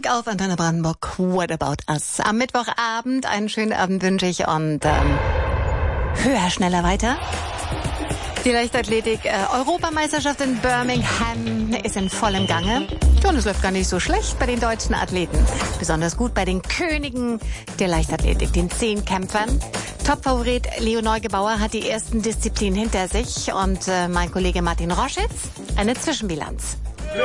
Musik auf Antenne Brandenburg. What about us? Am Mittwochabend einen schönen Abend wünsche ich und höher, schneller, weiter. Die Leichtathletik-Europameisterschaft in Birmingham ist in vollem Gange. Und es läuft gar nicht so schlecht bei den deutschen Athleten. Besonders gut bei den Königen der Leichtathletik, den Zehnkämpfern. Topfavorit Leo Neugebauer hat die ersten Disziplinen hinter sich. Und mein Kollege Martin Roschitz, eine Zwischenbilanz.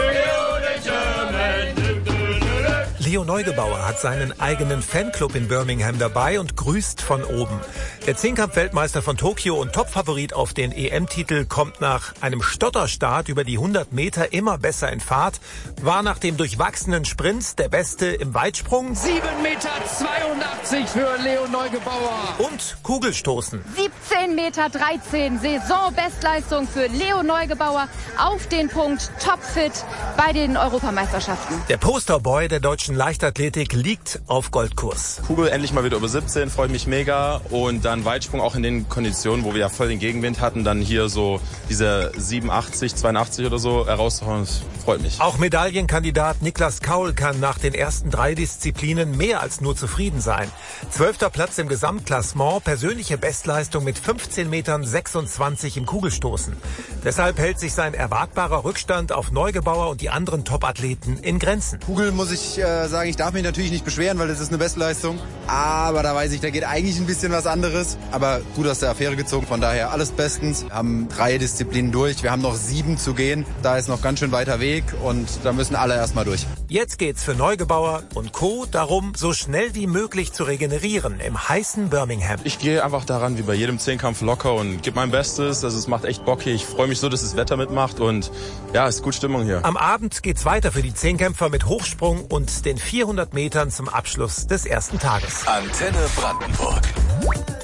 Leo Neugebauer hat seinen eigenen Fanclub in Birmingham dabei und grüßt von oben. Der Zehnkampf-Weltmeister von Tokio und Topfavorit auf den EM-Titel kommt nach einem Stotterstart über die 100 Meter immer besser in Fahrt, war nach dem durchwachsenen Sprint der Beste im Weitsprung. 7,82 Meter für Leo Neugebauer. Und Kugelstoßen. 17,13 Meter, Saisonbestleistung für Leo Neugebauer auf den Punkt, topfit bei den Europameisterschaften. Der Posterboy der deutschen Leichtathletik liegt auf Goldkurs. Kugel endlich mal wieder über 17, freue mich mega. Und dann Weitsprung auch in den Konditionen, wo wir ja voll den Gegenwind hatten, dann hier so diese 87, 82 oder so herauszuhauen, das freut mich. Auch Medaillenkandidat Niklas Kaul kann nach den ersten 3 Disziplinen mehr als nur zufrieden sein. 12. Platz im Gesamtklassement, persönliche Bestleistung mit 15,26 Metern im Kugelstoßen. Deshalb hält sich sein erwartbarer Rückstand auf Neugebauer und die anderen Topathleten in Grenzen. Kugel muss ich sagen, ich darf mich natürlich nicht beschweren, weil das ist eine Bestleistung. Aber da weiß ich, da geht eigentlich ein bisschen was anderes. Aber gut aus der Affäre gezogen, von daher alles bestens. Wir haben 3 Disziplinen durch, wir haben noch 7 zu gehen. Da ist noch ganz schön weiter Weg und da müssen alle erstmal durch. Jetzt geht's für Neugebauer und Co. darum, so schnell wie möglich zu regenerieren im heißen Birmingham. Ich gehe einfach daran, wie bei jedem Zehnkampf locker und gebe mein Bestes. Also es macht echt Bock hier. Ich freue mich so, dass das Wetter mitmacht und ja, es ist gut Stimmung hier. Am Abend geht's weiter für die Zehnkämpfer mit Hochsprung und den 400 Metern zum Abschluss des ersten Tages. Antenne Brandenburg.